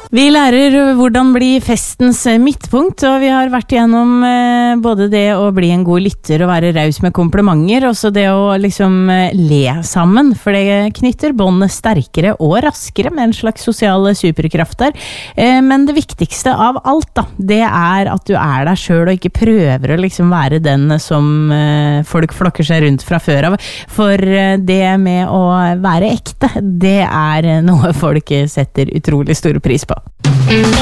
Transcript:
Vi lærer hvordan bli festens midtpunkt, og vi har vært gjennom både det å bli en god lytter og være raus med komplimenter, og så det å liksom le sammen, for det knytter båndet sterkere og raskere med en slags sosial superkraft der. Men det viktigste av alt da, det er at du er deg selv og ikke prøver å liksom være den som folk flokker seg rundt fra før av, for det med å være ekte, det er noe folk setter utrolig stor pris på.